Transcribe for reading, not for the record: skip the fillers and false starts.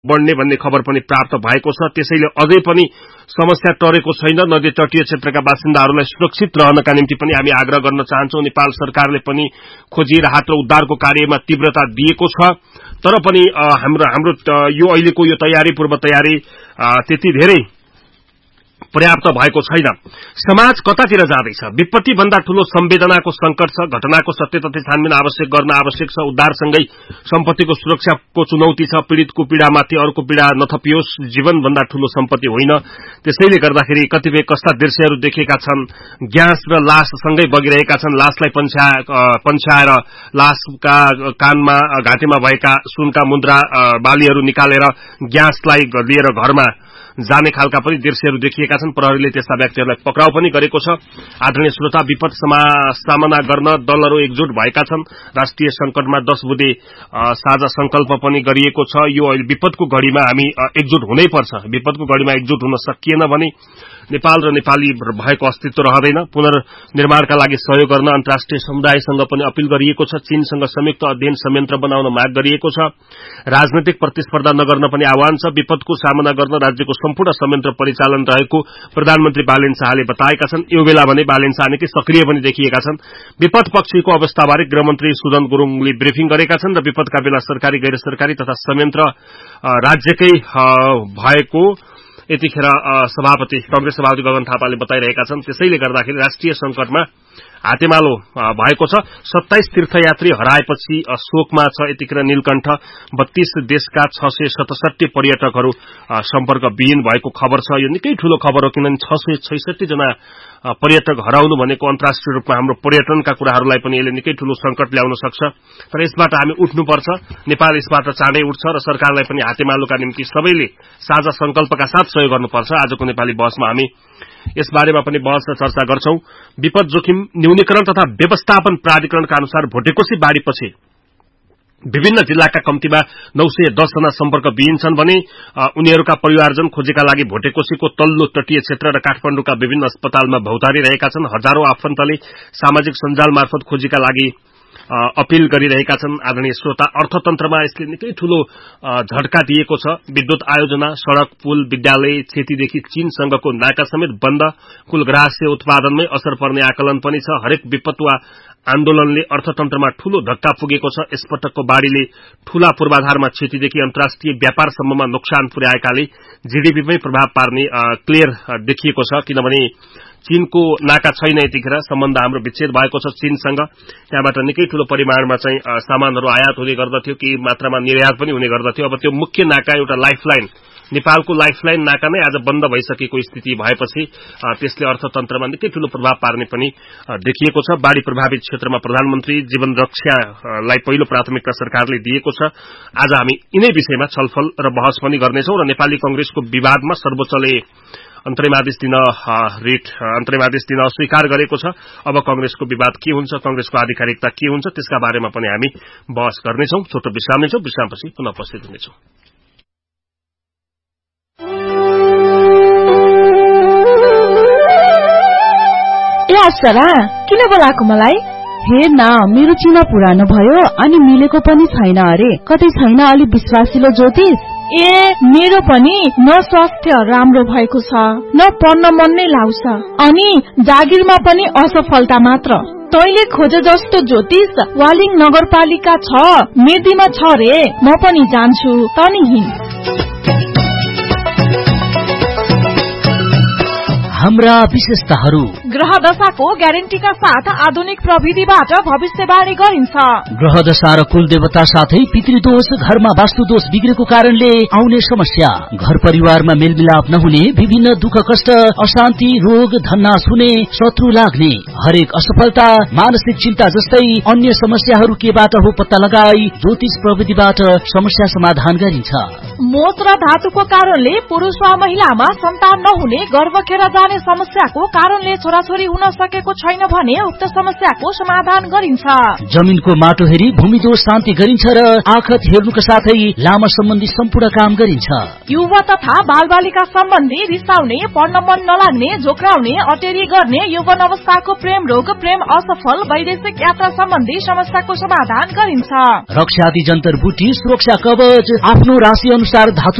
बढ्ने भन्ने खबर पनि प्राप्त भएको छ। त्यसैले अझै पनि समस्या टरेको छैन। नदी तटीय क्षेत्रका बासिन्दाहरूलाई सुरक्षित रहनका निम्ति पनि हामी आग्रह गर्न चाहन्छौं। नेपाल सरकारले पनि खोजी राहत र उद्धारको कार्यमा तीव्रता दिएको छ, तर पनि हाम्रो यो अहिलेको यो तयारी पूर्व तयारी त्यति धेरै पर्याप्त भएको छैन। समाज कतातिर जाँदैछ? विपत्ति भन्दा ठूलो संवेदनाको संकट छ। घटनाको सत्य तथ्य छानबिन गर्न आवश्यक छ। उद्धारसँगै सम्पत्तिको सुरक्षाको चुनौती छ। पीड़ितको पीड़ामाथि अर्को पीड़ा नथपियोस्। जीवन भन्दा ठूलो सम्पत्ति होइन। त्यसैले गर्दाखेरि कतिपय कस्ता दृश्यहरू देखेका छन्। ग्यास र लास सँगै बगिरहेका छन्। लासलाई पन्छाएर लासका कानमा घाँटीमा भएका सुनका मुद्रा बालीहरू निकालेर ग्यासलाई लिएर घरमा जाने खालका पनि दृश्यहरू देखिएका छन्। प्रहरीले त्यस्ता व्यक्तिहरूलाई पक्राउ पनि गरेको छ। आदरणीय श्रोता, विपद सामना गर्न दलहरू एकजुट भएका छन्। राष्ट्रिय संकटमा 10 बुँदे साझा संकल्प पनि गरिएको छ। यो अहिले विपदको घड़ीमा हामी एकजुट हुनै पर्छ। विपदको घड़ीमा एकजुट हुन सकिएन भने नेपाल र नेपाली भएको अस्तित्व रहँदैन। पुनर्निर्माणका लागि सहयोग गर्न अन्तर्राष्ट्रिय समुदायसँग पनि अपील गरिएको छ। चीनसँग संयुक्त अध्ययन संयन्त्र बनाउन माग गरिएको छ। राजनैतिक प्रतिस्पर्धा नगर्न पनि आह्वान छ। विपदको सामना गर्न राज्यको सम्पूर्ण संयन्त्र परिचालन रहेको प्रधानमन्त्री बालेन शाहले बताएका छन्। यो बेला भने बालेन शाह निकै सक्रिय पनि देखिएका छन्। विपद पक्षीको अवस्थाबारे गृहमन्त्री सुदन गुरुङले ब्रिफिङ गरेका छन् र विपदका बेला सरकारी गैर सरकारी तथा संयन्त्र राज्यकै भएको यतिखेर कांग्रेस सभापति गगन थापाले बताइरहेका छन्। त्यसैले गर्दाखेरि राष्ट्रिय संकटमा हातेमालो भएको छ। 27 तीर्थयात्री हराएपछि शोकमा छ यतिखेर नीलकण्ठ। 32 देशका 667 पर्यटकहरू सम्पर्कविहीन भएको खबर छ। यो निकै ठूलो खबर हो, किनभने 666 जना पर्यटक हराउनु भनेको अन्तर्राष्ट्रिय रूपमा हाम्रो पर्यटनका कुराहरूलाई पनि यसले निकै ठूलो संकट ल्याउन सक्छ। तर यसबाट हामी उठ्नुपर्छ। नेपाल यसबाट चाँडै उठ्छ र सरकारलाई पनि हातेमालोका निम्ति सबैले साझा संकल्पका साथ सहयोग गर्नुपर्छ। आजको नेपाली बहसमा हामी यसबारेमा पनि बहस र चर्चा गर्छौं। विपद जोखिम न्यूनीकरण तथा व्यवस्थापन प्राधिकरणका अनुसार भोटेकोशी बाढ़ीपछि विभिन्न जिल्लाका कम्तीमा 910 जना सम्पर्कविहीन छन् भने उनीहरूका परिवारजन खोजीका लागि भोटेकोशीको तल्लो तटीय क्षेत्र र काठमाडौँका विभिन्न अस्पतालमा भौतारिरहेका छन्। हजारौं आफन्तले सामाजिक सञ्जाल मार्फत खोजीका लागि अपील गरिरहेका छन्। आदरणीय श्रोता, अर्थतन्त्रमा यसले निकै ठूलो झट्का दिएको छ। विद्युत आयोजना, सड़क, पुल, विद्यालय क्षतिदेखि चीनसँगको नाका समेत बन्द, कुल ग्राहस्य उत्पादनमै असर पर्ने आकलन पनि छ। हरेक विपद वा आन्दोलनले अर्थतन्त्रमा ठूलो धक्का पुगेको छ। यसपटकको बाढ़ीले ठूला पूर्वाधारमा क्षतिदेखि अन्तर्राष्ट्रिय व्यापारसम्ममा नोक्सान पुर्याएकाले जीडीपीमै प्रभाव पार्ने क्लियर देखिएको छ। किनभने चीनको नाका छैन, यतिखेर सम्बन्ध हाम्रो विच्छेद भएको छ चीनसँग। त्यहाँबाट निकै ठूलो परिमाणमा चाहिँ सामानहरू आयात हुने गर्दथ्यो, केही मात्रामा निर्यात पनि हुने गर्दथ्यो। अब त्यो मुख्य नाका, एउटा लाइफलाइन, नेपालको लाइफलाइन नाका नै आज बन्द भइसकेको स्थिति भएपछि त्यसले अर्थतन्त्रमा निकै ठूलो प्रभाव पार्ने पनि देखिएको छ। बाढ़ी प्रभावित क्षेत्रमा प्रधानमन्त्री जीवन रक्षालाई पहिलो प्राथमिकता सरकारले दिएको छ। आज हामी यिनै विषयमा छलफल र बहस पनि गर्नेछौं र नेपाली कांग्रेसको विवादमा सर्वोच्चले अन्तरिमादेश दिन अस्वीकार गरेको छ। अब कांग्रेसको विवाद के हुन्छ, कांग्रेसको आधिकारिकता के हुन्छ, त्यसका बारेमा पनि हामी बहस गर्नेछौं। छोटो विश्राम लिन्छौं। विश्रामपछि पुनः उपस्थित हुनेछौं। अप्सरा, किन बोलाएको मलाई? हेर न, मेरो चिना पुरानो भयो अनि मिलेको पनि छैन अरे। कतै छैन अलि विश्वासिलो ज्योतिष? मेरो पनि न स्वास्थ्य राम्रो भएको छ, न पढ्न मन नै लाग्छ, अनि जागिरमा पनि असफलता मात्र। तैले खोजे जस्तो ज्योतिष वालिङ नगरपालिका छ, मेर्दीमा छ रे। म पनि जान्छु, तनी हिँड। हाम्रा विशेषताहरू: ग्रह दशाको ग्यारेन्टीका साथ आधुनिक प्रविधिबाट भविष्यवाणी गरिन्छ। ग्रह दशा र कुल देवता साथै पितृदोष, घरमा वास्तु दोष बिग्रेको कारणले आउने समस्या, घर परिवारमा मेलमिलाप नहुने, विभिन्न दुःख कष्ट, अशान्ति, रोग, धन्नास हुने, शत्रु लाग्ने, हरेक असफलता, मानसिक चिन्ता जस्तै अन्य समस्याहरू केबाट हो पत्ता लगाई ज्योतिष प्रविधिबाट समस्या समाधान गरिन्छ। मोच र धातुको कारणले पुरुष वा महिलामा सन्तान नहुने, गर्भ खेर जाने समस्याको कारणले छोरा छोराछोरी हुन सकेको छैन भने उक्त समस्याको समाधान गरिन्छ। जमिनको माटो हेरी भूमिदोष शान्ति गरिन्छ र आखत हेर्नुका साथै लामा सम्बन्धी सम्पूर्ण काम गरिन्छ। युवा तथा बालबालिका सम्बन्धी रिसाउने, पढ्न मन नलाग्ने, झोक्राउने, अटेरी गर्ने, यौवन अवस्थाको प्रेम रोग, प्रेम असफल, वैदेशिक यात्रा सम्बन्धी समस्याको समाधान गरिन्छ। रक्षादि जन्तर बुटी, सुरक्षा कवच, आफ्नो राशि अनुसार धातु